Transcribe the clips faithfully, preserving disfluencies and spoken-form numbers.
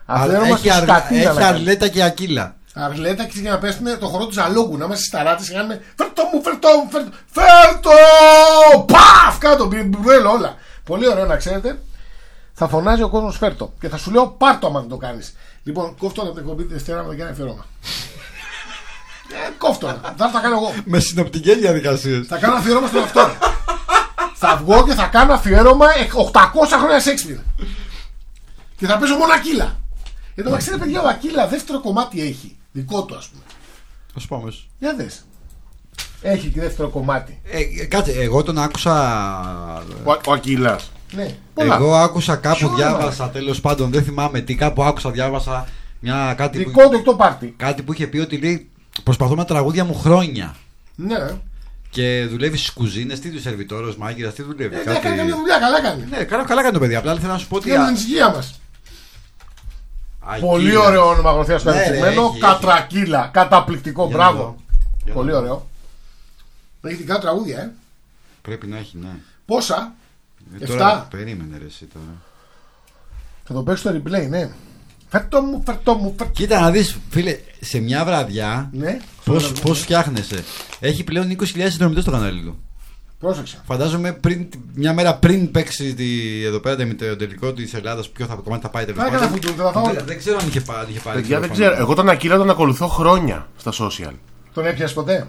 Αφιέρωμα έχει αρ, έχει Αρλέτα και Ακύλα. Αρλέτα και για να πέσουμε το χορό του Ζαλόγκου. Να είμαστε σταράτες και να κάνουμε φέρτο μου, φέρτο μου, φέρτο. Φέρτο! Παφ! Κάτω, μπιμπρέλο όλα. Πολύ ωραίο να ξέρετε. Θα φωνάζει ο κόσμος φέρτο. Και θα σου λέω πάρτο άμα δεν το κάνεις. Λοιπόν, κόφτω από την εκπομπή τη Δευτέρα με κάνει αφιέρωμα. Ε, κόφτω. Θα τα κάνω εγώ. Με συνοπτικές διαδικασίες. Θα κάνω αφιέρωμα στον αυτό. Θα βγω και θα κάνω αφιέρωμα οκτακόσια χρόνια Σέξπιρ. Και θα παίζω μόνο Ακύλα. Εδώ μεταξύ, παιδιά, ο Ακύλα δεύτερο κομμάτι έχει. Δικό του, ας πούμε. Θα σου πω αμέσως. Για δες. Έχει και δεύτερο κομμάτι. Ε, κάτσε, εγώ τον άκουσα. Ο, ο Ακύλας. Ναι, πολλά. Εγώ άκουσα κάπου, Ποιο διάβασα είναι? τέλος πάντων, δεν θυμάμαι τι. Κάπου άκουσα, διάβασα μια, κάτι, Δικό που, του εκτό πάρτι. κάτι που είχε πει ότι λέει προσπαθώ με τραγούδια μου χρόνια. Ναι. Και δουλεύει στις κουζίνες, τι του σερβιτόρος, μάγειρας, τι δουλεύει. Ε, κάτι... έκανε καμία δουλειά, καλά κάνει. Ναι, καλά, καλά κάνει το παιδί. Απλά θέλω να σου πω ότι. Για την υγεία μας. Ακύλα. Πολύ ωραίο όνομα γροθιάς στο Ναι, ανεπτυγμένο. έχει, Κατρακύλα. Καταπληκτικό. Για Μπράβο. να δω. Για Πολύ να δω. ωραίο. Έχει δικά τραγούδια, ε. Πρέπει να έχει, ναι. Πόσα? Ε, Εφτά. τώρα, περίμενε ρε εσύ τώρα. Θα το παίξω στο replay, ναι. Φέρτο μου, φέρτο μου, φέρτο. Κοίτα να δεις φίλε, σε μια βραδιά Ναι. πώς, πώς φτιάχνεσαι. Έχει πλέον είκοσι χιλιάδες συνδρομητές στο κανάλι του. Πρόσεξα. Φαντάζομαι πριν, μια μέρα πριν παίξει τη, εδώ πέρα το τελικό της Ελλάδας, ποιο θα, κομμάτι θα πάει τέλος Θα έκανα πάντων. φουτούρ, θα τα όλα. Δεν, δεν ξέρω αν είχε πάρει. Είχε πάρει Παιδιά, δεν τηλέφωνο. ξέρω. Εγώ τον Ακύλα τον ακολουθώ χρόνια στα social. Τον έπιασε ποτέ?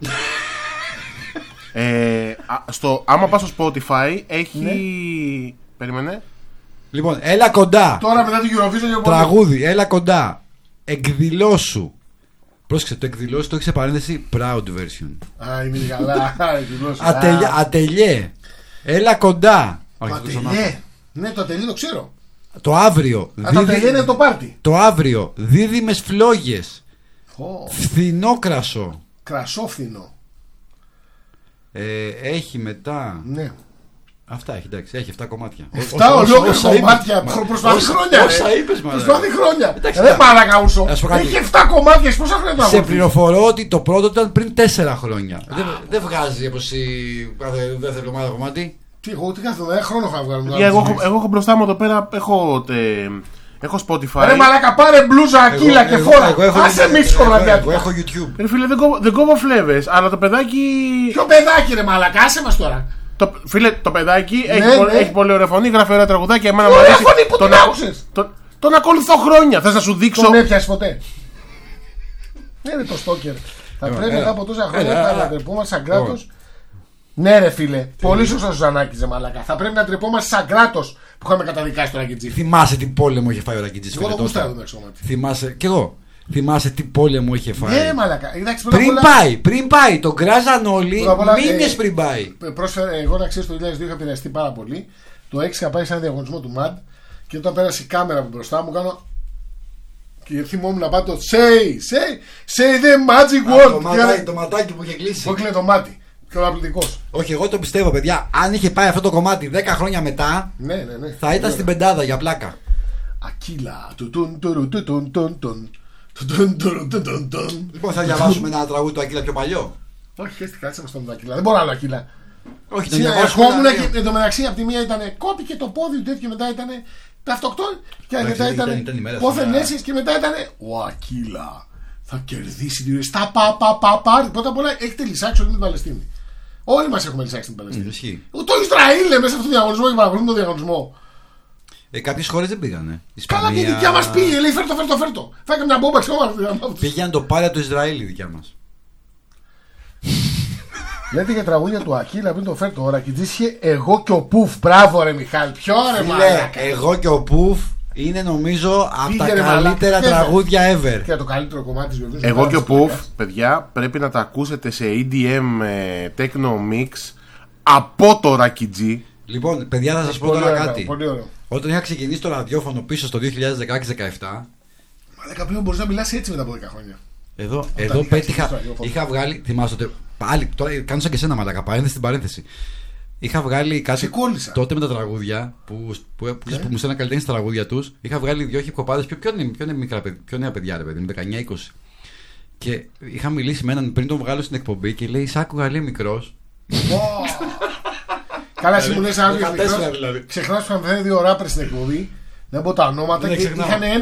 Ε, α, στο, άμα πας στο Spotify έχει. Ναι. Περίμενε. Λοιπόν, έλα κοντά. Τώρα μετά την Eurovision για πολύ. Τραγούδι, έλα κοντά. Εκδηλώσου. Πρόσεξε, το εκδηλώσου το έχει σε παρένθεση proud version. Α, είναι καλά. εκδηλώσου. Ατελιέ, Α, ατελιέ. Έλα κοντά. Το Όχι, δεν το ατελιέ. Ναι, το ατελιέ το ξέρω. Το αύριο. Α, το ατελιέ είναι το πάρτι. Το αύριο. Δίδυμες φλόγες. Ω, Φθινόκρασο. κρασόφθινο. Ε, έχει μετά. Ναι. Αυτά έχει, εντάξει, έχει εφτά κομμάτια. Εφτά Όσα- ολόκληρα όσα είπες. κομμάτια. Μα- Προ- Προσπαθεί όσα- χρόνια. Όσα ρε. είπες, μάλλον. Προσπαθεί χρόνια. Εντάξει, Δεν τα- παρακαούσω. Να σου πω κάτι. Έχει εφτά κομμάτια. Έχει πόσα χρόνια να Σε ακολουθείς? πληροφορώ ότι το πρώτο ήταν πριν τέσσερα χρόνια. Δεν, δεν βγάζει όπως η κάθε δεύτερη εβδομάδα κομμάτι. Τι, εγώ τι κάθε ένα χρόνο είχα βγάλει. Για, εγώ, έχω- εγώ έχω μπροστά μου εδώ πέρα. Έχω, τε, έχω Spotify. Ρε μαλάκα, πάρε μπλούζα Ακύλα Εγώ- και εγώ- φόρα. εγώ έχω- Άσε μίσο εγώ- βραδιά. Εγώ έχω YouTube. Ρε φίλε, δεν κόβω, δεν κόβω φλέβες, αλλά το παιδάκι. Ποιο παιδάκι ρε μαλάκα, άσε μας τώρα. Το, φίλε, το παιδάκι Ναι, έχει, πο- ναι. έχει πολύ ωραία φωνή, γράφει ωραία τραγουδάκια. Εμένα μου Ωραία αρέσει. φωνή που τον, την α- άκουσες? τον, τον ακολουθώ χρόνια. Θες να σου δείξω. Τον έπιασε ποτέ? Ναι, ρε το στόκερ. Θα Έλα, πρέπει έλα. μετά από τόσα χρόνια Έλα, να έλα. ντρεπόμαστε σαν κράτος. Ναι, ρε φίλε. Πολύ σωστά σου ανάκηζε μαλάκα. Θα πρέπει να ντρεπόμαστε σαν κράτος που είχαμε καταδικάσει τον Ακιτζή. Θυμάσαι τι πόλεμο είχε φάει ο Ρακιτζής. Εγώ το φίλε, γούσταρα τότε. το εξώματι. Θυμάσαι, κι εγώ. Θυμάσαι τι πόλεμο είχε φάει. Ναι, ρε μαλάκα. Εντάξει, πρώτα απ' Πριν όλα, πάει, πριν πάει. Τον κράζαν όλοι Πρώτα απ' όλα, μήνες ε, πριν πάει. Πρόσφερε, εγώ να ξέρει το δύο χιλιάδες δύο είχα επηρεαστεί πάρα πολύ. Το έξι είχα πάει σε ένα διαγωνισμό του Μαντ και όταν πέρασε η κάμερα από μπροστά μου κάνω. Και θυμόμουν να πάω το say, say, say the magic Α, word. το, Και ματάκι, έκανε- το ματάκι που είχε κλείσει. Μου έκλεινε το μάτι. Καταπληκτικό. Όχι, εγώ το πιστεύω, παιδιά. Αν είχε πάει αυτό το κομμάτι δέκα χρόνια μετά, Ναι, ναι, ναι. θα ήταν στην πεντάδα για πλάκα. Ακύλα. Τουτουν, τουρου, τουτουν, τουν, τουν. Τουτουν, τουρου, τουτουν, τουν. Λοιπόν, θα διαβάσουμε ένα τραγούδι του Ακύλα πιο παλιό. Όχι, χέστη, κάτσε μας τον Ακύλα. Δεν μπορώ άλλο Ακύλα. Όχι, να διαβάσουμε. Ερχόμουν ένα και δύο. εν τω μεταξύ από τη μία ήταν κόπηκε το πόδι του τέτοιο και μετά ήταν ταυτοκτόν. Και Εντάξει, μετά ήταν- ήταν ήταν η μέρα πόθεν σήμερα. έτσι και μετά ήταν ο Ακύλα. Θα κερδίσει την στα πα πα πα πα. Πρώτα απ' όλα έχετε λυσάξει όλη την Παλαιστίνη. Όλοι μας έχουμε λυσάξει την Παλαιστίνη. Mm, ισχύει. Το Ισραήλ είναι μέσα στο διαγωνισμό και παρακολουθούν τον διαγωνισμό. Ε, κάποιες χώρες δεν πήγανε. Καλά και η δικιά μας πήγε, λέει φέρτο, φέρτο, φέρτο. Φάγαμε μια μπόμπα ξεόμα. Πήγαιναν το πάρε του Ισραήλ η δικιά μας. Λέτε για τραγούδια του Ακύλα πριν το φέρτο. Ο Ρακιτζής είχε εγώ και ο Πουφ. Μπράβο ρε Μιχάλη. Ποιο ρε Φίλε, μαλάκα. εγώ και ο Πουφ είναι νομίζω από Πήγε, τα ρε, μαλάκα. καλύτερα Βέβαια. τραγούδια ever. Και το καλύτερο κομμάτι της Eurovision. Εγώ και ο Πουφ. Πουφ, παιδιά, πρέπει να τα ακούσετε σε ι ντι εμ ε, Techno Mix από το Ρακιτζή. Λοιπόν, παιδιά, θα σας πω Πολύ τώρα ωραίο, κάτι. πολύ ωραίο. Όταν είχα ξεκινήσει το ραδιόφωνο πίσω στο δύο χιλιάδες δεκαέξι δεκαεπτά, Μαλάκα πλέον μπορείς να μιλάς έτσι μετά από δέκα χρόνια. εδώ, είχα εδώ πέτυχα. ξεκινήσει το ραδιόφωνο. Είχα βγάλει. Θυμάσαι τότε. Πάλι, τώρα κάνω σαν και σένα μαλάκα. Παρένθεση στην παρένθεση. Είχα βγάλει κάτι. Σε κόλλησα. Τότε με τα τραγούδια που, που, που, Ναι. που μου στέλναν καλλιτέχνες τα τραγούδια τους. Είχα βγάλει δύο χιπκοπάδες πιο, πιο, πιο, πιο, μικρά, παιδ- πιο νέα παιδιά, ρε παιδί μου, δεκαεννιά είκοσι. Και είχα μιλήσει με έναν πριν τον βγάλω στην εκπομπή και λέει: Σ' άκουγα, λέει μικρός. Καλά, εσύ μου λες άλλο δεκατέσσερα δηλαδή. ξεχνάς που είχαμε φέρει δύο ράπερ στην εκπομπή. Δεν πω τα ονόματα Ναι, και ξεχνάω. είχαν ένα